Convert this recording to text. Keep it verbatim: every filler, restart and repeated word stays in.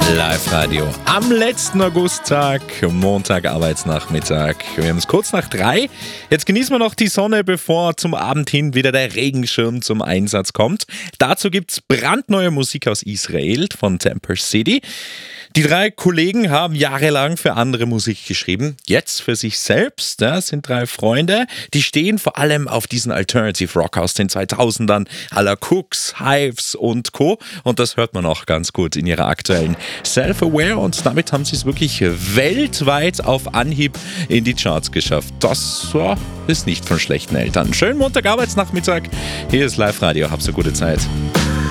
Live-Radio am letzten Augusttag, Montag, Arbeitsnachmittag. Wir haben es kurz nach drei. Jetzt genießen wir noch die Sonne, bevor zum Abend hin wieder der Regenschirm zum Einsatz kommt. Dazu gibt es brandneue Musik aus Israel von Temper City. Die drei Kollegen haben jahrelang für andere Musik geschrieben, jetzt für sich selbst. Das sind drei Freunde, die stehen vor allem auf diesen Alternative Rock aus den zweitausendern, à la Cooks, Hives und Co. Und das hört man auch ganz gut in ihrer aktuellen Self-Aware. Und damit haben sie es wirklich weltweit auf Anhieb in die Charts geschafft. Das ja, ist nicht von schlechten Eltern. Schönen Montag, Arbeitsnachmittag. Hier ist Live-Radio. Habt eine gute Zeit.